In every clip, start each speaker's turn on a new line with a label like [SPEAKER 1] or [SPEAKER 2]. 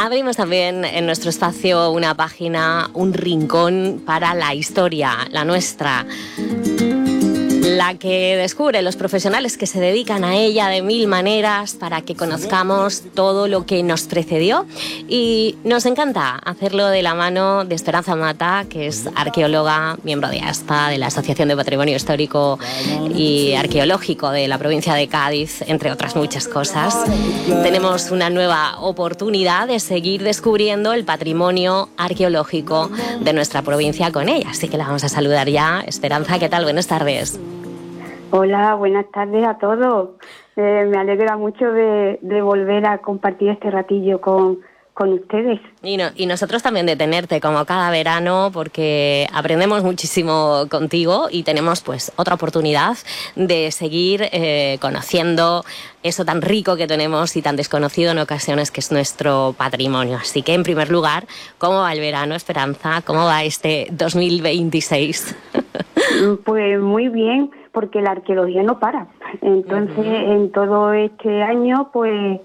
[SPEAKER 1] Abrimos también en nuestro espacio una página, un rincón para la historia, la nuestra, la que descubre los profesionales que se dedican a ella de mil maneras para que conozcamos todo lo que nos precedió, y nos encanta hacerlo de la mano de Esperanza Mata, que es arqueóloga, miembro de ASPA, de la Asociación de Patrimonio Histórico y Arqueológico de la provincia de Cádiz, entre otras muchas cosas. Tenemos una nueva oportunidad de seguir descubriendo el patrimonio arqueológico de nuestra provincia con ella, así que la vamos a saludar ya. Esperanza, ¿qué tal? Buenas tardes.
[SPEAKER 2] Hola, buenas tardes a todos. Me alegra mucho de volver a compartir este ratillo con ustedes.
[SPEAKER 1] Y nosotros también de tenerte como cada verano, porque aprendemos muchísimo contigo y tenemos pues otra oportunidad de seguir conociendo eso tan rico que tenemos y tan desconocido en ocasiones, que es nuestro patrimonio. Así que, en primer lugar, ¿cómo va el verano, Esperanza? ¿Cómo va este 2026?
[SPEAKER 2] Pues muy bien, porque la arqueología no para. Entonces, en todo este año, pues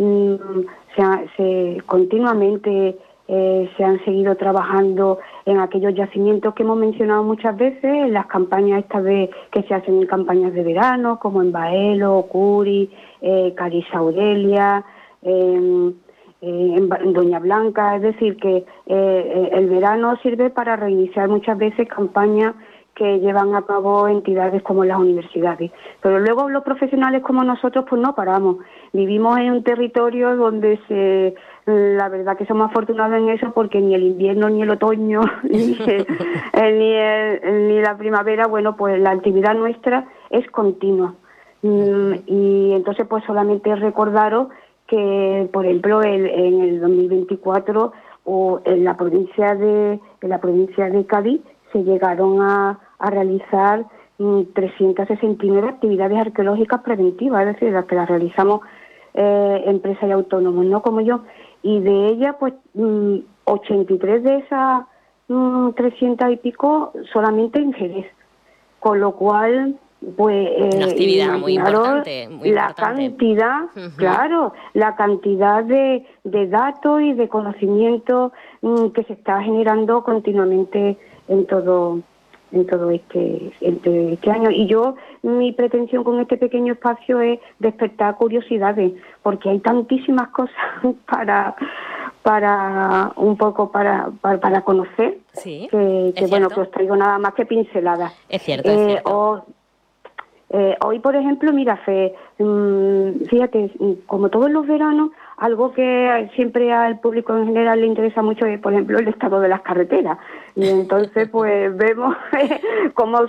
[SPEAKER 2] continuamente se han seguido trabajando en aquellos yacimientos que hemos mencionado muchas veces, en las campañas que se hacen en campañas de verano, como en Baelo, Curi, Cádiz Aurelia, en Doña Blanca. Es decir, que el verano sirve para reiniciar muchas veces campañas que llevan a cabo entidades como las universidades. Pero luego los profesionales como nosotros pues no paramos. Vivimos en un territorio donde la verdad que somos afortunados en eso, porque ni el invierno ni el otoño ni la primavera, bueno, pues la actividad nuestra es continua. Y entonces pues solamente recordaros que, por ejemplo, en el 2024 en la provincia de Cádiz se llegaron a realizar 369 actividades arqueológicas preventivas, es decir, las que las realizamos empresas y autónomos, no como yo, y de ellas, pues 83 de esas 300 y pico solamente en Jerez, con lo cual, pues
[SPEAKER 1] una actividad muy importante,
[SPEAKER 2] la cantidad, claro, la cantidad de datos y de conocimiento que se está generando continuamente en todo este año. Y mi pretensión con este pequeño espacio es despertar curiosidades, porque hay tantísimas cosas para un poco para conocer,
[SPEAKER 1] sí,
[SPEAKER 2] que bueno, que os traigo nada más que pinceladas.
[SPEAKER 1] Es cierto, es cierto.
[SPEAKER 2] Hoy, por ejemplo, mira, fíjate, como todos los veranos, algo que siempre al público en general le interesa mucho es, por ejemplo, el estado de las carreteras. Y entonces, pues vemos cómo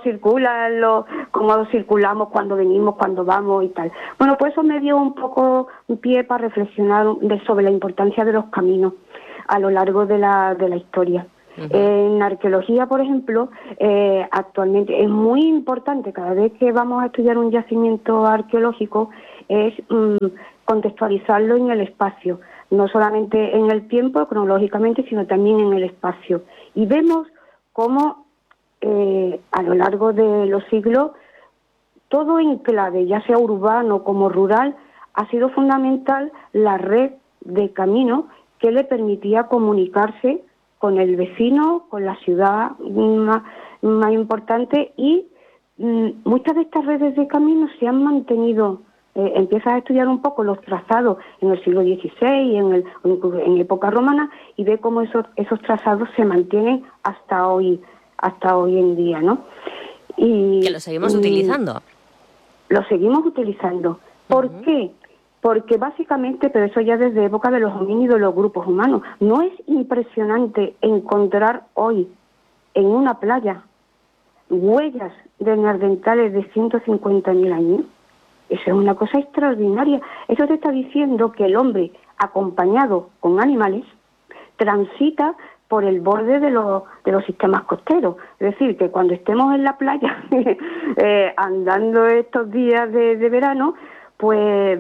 [SPEAKER 2] circulamos, cuando venimos, cuando vamos y tal. Bueno, pues eso me dio un poco un pie para reflexionar sobre la importancia de los caminos a lo largo de la historia. En arqueología, por ejemplo, actualmente es muy importante, cada vez que vamos a estudiar un yacimiento arqueológico, es contextualizarlo en el espacio, no solamente en el tiempo, cronológicamente, sino también en el espacio. Y vemos cómo a lo largo de los siglos, todo enclave, ya sea urbano como rural, ha sido fundamental la red de caminos que le permitía comunicarse con el vecino, con la ciudad más importante, y muchas de estas redes de caminos se han mantenido. Empiezas a estudiar un poco los trazados en el siglo XVI, en época romana, y ve cómo esos trazados se mantienen hasta hoy en día, ¿no? Y
[SPEAKER 1] que lo seguimos utilizando.
[SPEAKER 2] Lo seguimos utilizando. ¿Por qué? Porque básicamente, pero eso ya desde época de los homínidos, los grupos humanos, ¿no es impresionante encontrar hoy en una playa huellas de neandertales de 150.000 años? Eso es una cosa extraordinaria. Eso te está diciendo que el hombre, acompañado con animales, transita por el borde de los sistemas costeros. Es decir, que cuando estemos en la playa andando estos días de verano, pues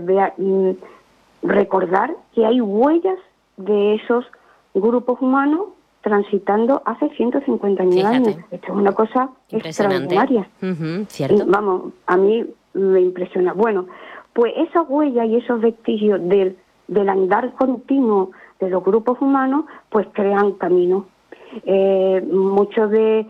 [SPEAKER 2] recordar que hay huellas de esos grupos humanos transitando hace 150.000 años. Esto es una cosa extraordinaria.
[SPEAKER 1] ¿Cierto?
[SPEAKER 2] Vamos, a mí me impresiona. Bueno, pues esas huellas y esos vestigios del andar continuo de los grupos humanos, pues crean caminos. Muchos de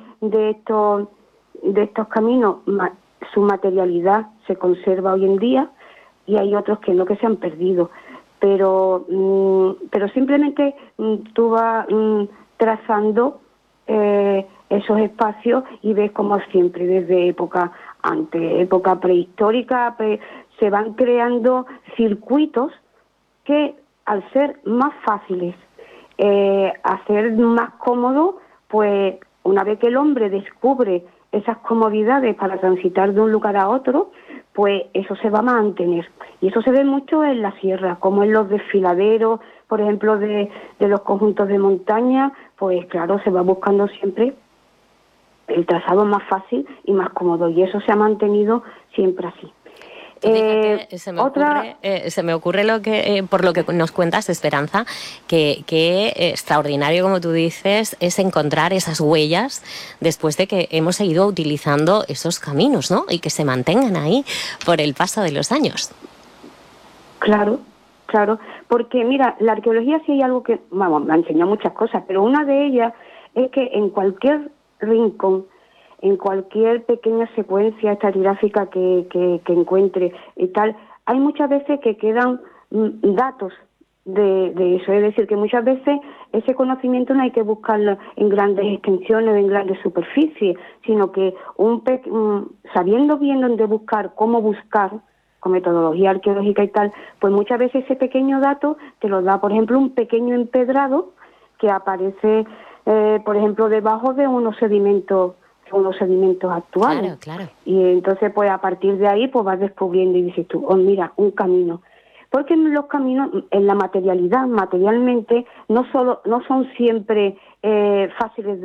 [SPEAKER 2] estos caminos, su materialidad se conserva hoy en día, y hay otros que no, que se han perdido. Pero simplemente tú vas trazando esos espacios y ves como siempre, desde época prehistórica, se van creando circuitos que, al ser más fáciles, hacer más cómodo, pues una vez que el hombre descubre esas comodidades para transitar de un lugar a otro, pues eso se va a mantener. Y eso se ve mucho en la sierra, como en los desfiladeros, por ejemplo, de los conjuntos de montaña, pues claro, se va buscando siempre el trazado más fácil y más cómodo, y eso se ha mantenido siempre así.
[SPEAKER 1] Fíjate, se me ocurre lo que, por lo que nos cuentas, Esperanza, que extraordinario, como tú dices, es encontrar esas huellas después de que hemos seguido utilizando esos caminos, ¿no? Y que se mantengan ahí por el paso de los años.
[SPEAKER 2] Claro, porque mira, la arqueología sí hay algo que, vamos, me ha enseñado muchas cosas, pero una de ellas es que en cualquier rincón, en cualquier pequeña secuencia estratigráfica que encuentre y tal, hay muchas veces que quedan datos de eso. Es decir, que muchas veces ese conocimiento no hay que buscarlo en grandes extensiones, en grandes superficies, sino que sabiendo bien dónde buscar, cómo buscar, con metodología arqueológica y tal, pues muchas veces ese pequeño dato te lo da, por ejemplo, un pequeño empedrado que aparece, por ejemplo, debajo de unos sedimentos actuales.
[SPEAKER 1] Claro.
[SPEAKER 2] Y entonces, pues a partir de ahí, pues vas descubriendo y dices tú, oh, mira, un camino. Porque los caminos, en la materialidad, materialmente, no son siempre fáciles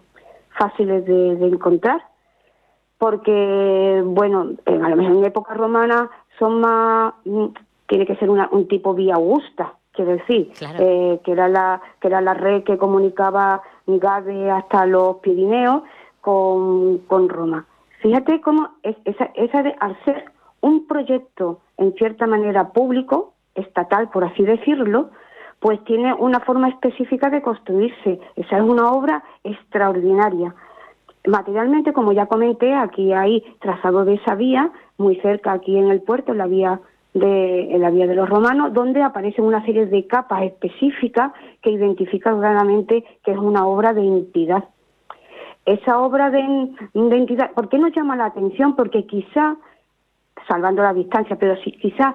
[SPEAKER 2] de encontrar. Porque, bueno, a lo mejor en época romana son más, tiene que ser un tipo vía augusta, quiero decir,
[SPEAKER 1] claro.
[SPEAKER 2] que era la red que comunicaba Gade hasta los Pirineos con Roma. Fíjate cómo al ser un proyecto en cierta manera público, estatal por así decirlo, pues tiene una forma específica de construirse. Esa es una obra extraordinaria. Materialmente, como ya comenté, aquí hay trazado de esa vía, muy cerca aquí en el puerto, en la vía de los romanos, donde aparecen una serie de capas específicas que identifican claramente que es una obra de entidad. Esa obra de entidad, ¿por qué nos llama la atención? Porque quizá, salvando la distancia, pero sí, quizá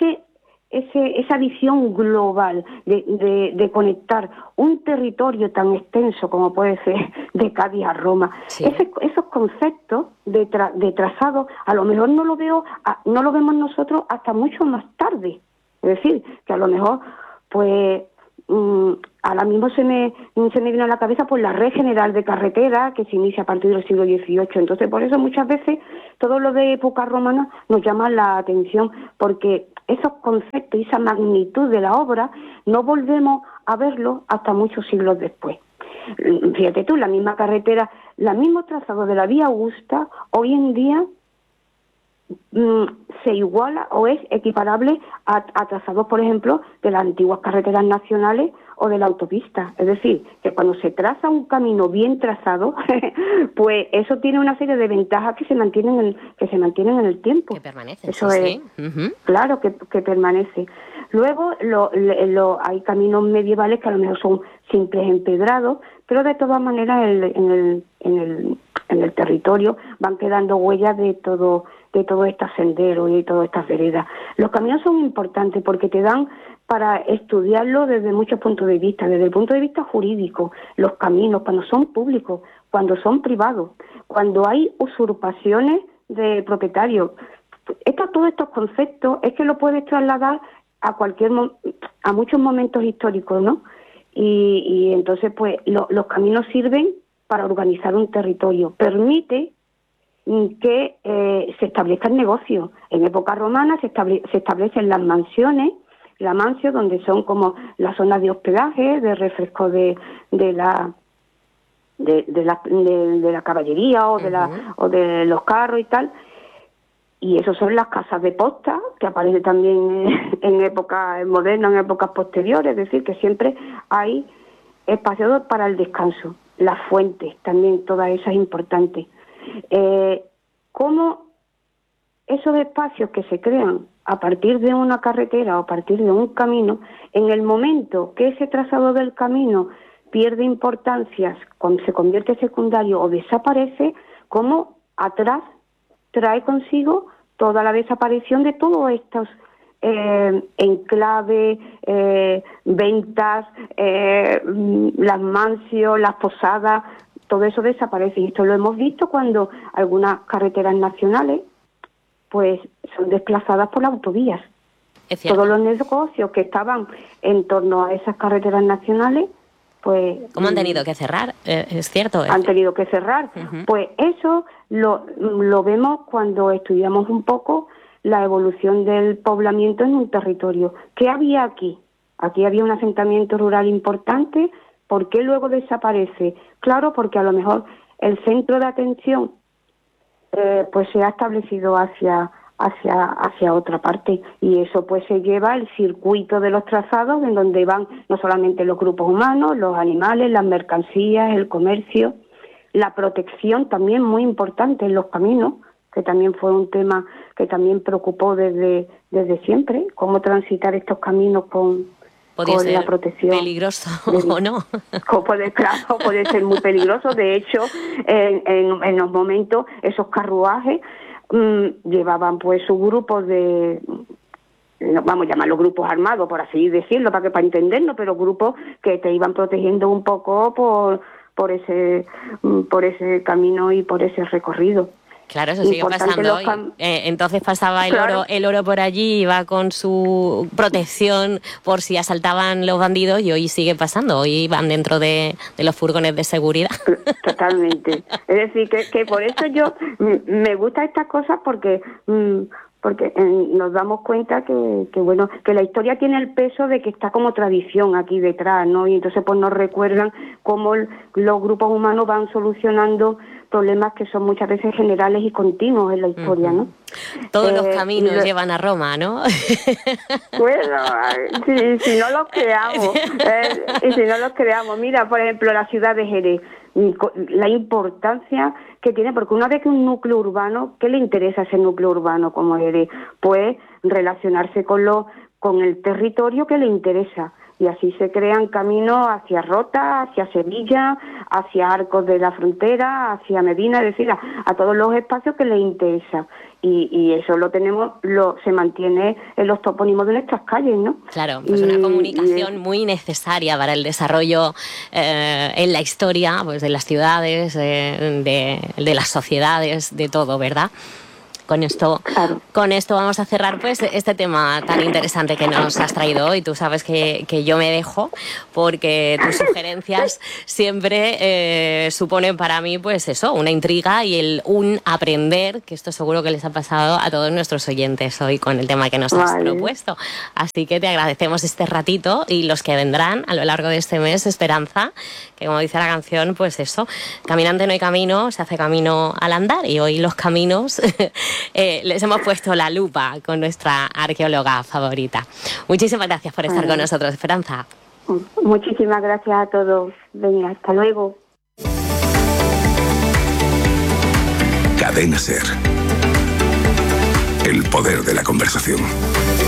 [SPEAKER 2] esa visión global de conectar un territorio tan extenso como puede ser de Cádiz a Roma, sí. Esos conceptos de trazado, a lo mejor no lo vemos nosotros hasta mucho más tarde. Es decir, que a lo mejor, pues, ahora mismo se me vino a la cabeza pues la red general de carretera que se inicia a partir del siglo XVIII. Entonces, por eso muchas veces todo lo de época romana nos llama la atención, porque esos conceptos y esa magnitud de la obra no volvemos a verlo hasta muchos siglos después. Fíjate tú, la misma carretera, el mismo trazado de la vía Augusta, hoy en día se iguala o es equiparable a trazados, por ejemplo, de las antiguas carreteras nacionales o de la autopista. Es decir, que cuando se traza un camino bien trazado, pues eso tiene una serie de ventajas que se mantienen en el tiempo.
[SPEAKER 1] Que permanecen,
[SPEAKER 2] eso
[SPEAKER 1] sí,
[SPEAKER 2] es,
[SPEAKER 1] sí. Uh-huh.
[SPEAKER 2] Claro que permanece. Luego hay caminos medievales que a lo mejor son simples empedrados, pero de todas maneras en el territorio van quedando huellas de todo este sendero y de todas estas veredas. Los caminos son importantes porque te dan para estudiarlo desde muchos puntos de vista, desde el punto de vista jurídico, los caminos, cuando son públicos, cuando son privados, cuando hay usurpaciones de propietarios. Todos estos conceptos es que lo puedes trasladar a muchos momentos históricos, ¿no? Y entonces, pues, los caminos sirven para organizar un territorio. Permite que se establezcan negocios. En época romana se establecen las mansiones, la mansio, donde son como las zonas de hospedaje, de refresco de la caballería o de los carros y tal. Y eso son las casas de posta, que aparece también en épocas modernas, en épocas posteriores, es decir, que siempre hay espacios para el descanso. Las fuentes, también todas esas importantes. ¿Cómo esos espacios que se crean a partir de una carretera o a partir de un camino, en el momento que ese trazado del camino pierde importancia, se convierte secundario o desaparece, cómo atrás trae consigo toda la desaparición de todos estos enclaves, ventas, las mansios, las posadas, todo eso desaparece. Y esto lo hemos visto cuando algunas carreteras nacionales pues son desplazadas por las autovías. Todos los negocios que estaban en torno a esas carreteras nacionales, pues...
[SPEAKER 1] ¿Cómo han tenido que cerrar? Es cierto.
[SPEAKER 2] Han tenido que cerrar. Pues eso lo vemos cuando estudiamos un poco la evolución del poblamiento en un territorio. ¿Qué había aquí? Aquí había un asentamiento rural importante. ¿Por qué luego desaparece? Claro, porque a lo mejor el centro de atención pues se ha establecido hacia otra parte, y eso pues se lleva el circuito de los trazados en donde van no solamente los grupos humanos, los animales, las mercancías, el comercio, la protección también muy importante en los caminos, que también fue un tema que también preocupó desde siempre, cómo transitar estos caminos con la protección.
[SPEAKER 1] ¿Peligroso o no?
[SPEAKER 2] Puede ser muy peligroso. De hecho, en los momentos, esos carruajes llevaban pues sus grupos de, vamos a llamarlos grupos armados, por así decirlo, para entendernos, pero grupos que te iban protegiendo un poco por ese camino y por ese recorrido.
[SPEAKER 1] Claro, eso sigue pasando hoy. Entonces pasaba el oro por allí, iba con su protección por si asaltaban los bandidos, y hoy sigue pasando. Hoy van dentro de los furgones de seguridad.
[SPEAKER 2] Totalmente. Es decir, que por eso yo me gustan estas cosas, porque nos damos cuenta que la historia tiene el peso de que está como tradición aquí detrás, ¿no? Y entonces pues nos recuerdan cómo los grupos humanos van solucionando problemas que son muchas veces generales y continuos en la historia, ¿no?
[SPEAKER 1] Todos los caminos llevan a Roma, ¿no?
[SPEAKER 2] Bueno, si no los creamos, mira, por ejemplo, la ciudad de Jerez, la importancia que tiene, porque una vez que un núcleo urbano, ¿qué le interesa a ese núcleo urbano como Jerez? Pues relacionarse con el territorio que le interesa. Y así se crean caminos hacia Rota, hacia Sevilla, hacia Arcos de la Frontera, hacia Medina, es decir, a todos los espacios que les interesa. Y eso se mantiene en los topónimos de nuestras calles, ¿no?
[SPEAKER 1] Claro, pues una comunicación muy necesaria para el desarrollo en la historia, pues de las ciudades, de las sociedades, de todo, ¿verdad? Con esto vamos a cerrar pues este tema tan interesante que nos has traído hoy. Tú sabes que yo me dejo, porque tus sugerencias siempre suponen para mí pues eso, una intriga y un aprender, que esto seguro que les ha pasado a todos nuestros oyentes hoy con el tema que nos has propuesto. Así que te agradecemos este ratito, y los que vendrán a lo largo de este mes, Esperanza, que como dice la canción, pues eso, caminante no hay camino, se hace camino al andar, y hoy los caminos les hemos puesto la lupa con nuestra arqueóloga favorita. Muchísimas gracias por estar con nosotros, Esperanza.
[SPEAKER 2] Muchísimas gracias a todos. Venga, hasta luego.
[SPEAKER 3] Cadena SER. El poder de la conversación.